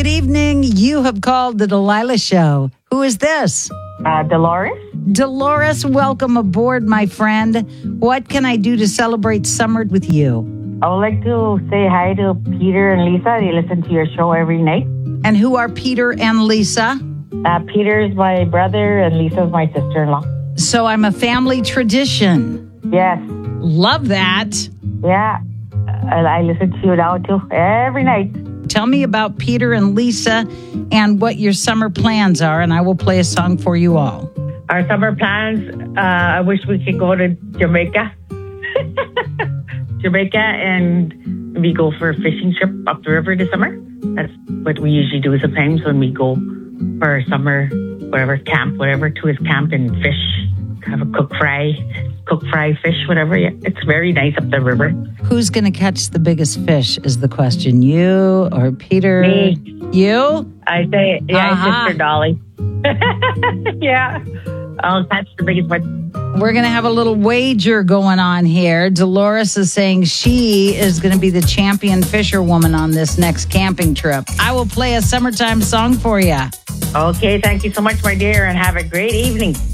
Good evening. You have called the Delilah Show. Who is this? Dolores. Dolores, welcome aboard, my friend. What can I do to celebrate summer with you? I would like to say hi to Peter and Lisa. They listen to your show every night. And who are Peter and Lisa? Peter is my brother and Lisa is my sister-in-law. So I'm a family tradition. Yes. Love that. Yeah. I listen to you now too, every night. Tell me about Peter and Lisa and what your summer plans are, and I will play a song for you all. Our summer plans, I wish we could go to Jamaica. Jamaica, and we go for a fishing trip up the river this summer. That's what we usually do sometimes when we go for summer, whatever, camp, whatever, to his camp and fish. Have a cook fry fish, whatever. Yeah, it's very nice up the river. Who's going to catch the biggest fish is the question. You or Peter? Me. You? I say, yeah, Sister Dolly. Yeah. I'll catch the biggest one. We're going to have a little wager going on here. Dolores is saying she is going to be the champion fisherwoman on this next camping trip. I will play a summertime song for you. Okay, thank you so much, my dear, and have a great evening.